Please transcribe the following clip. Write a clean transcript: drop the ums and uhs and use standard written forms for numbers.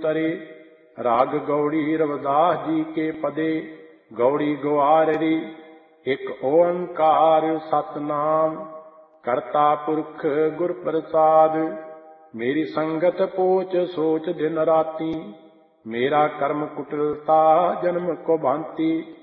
उतरे। राग गौड़ी रविदास जी के पदे, गौड़ी ग्वार रे। एक ओंकार सतनाम, करता पुरख गुर प्रसाद। मेरी संगत पोच सोच दिन राती, मेरा कर्म कुटिलता जन्म को भांति।